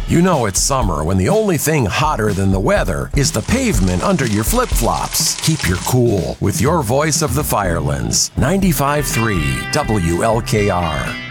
You know it's summer when the only thing hotter than the weather is the pavement under your flip-flops. Keep your cool with your voice of the Firelands. 95.3 WLKR.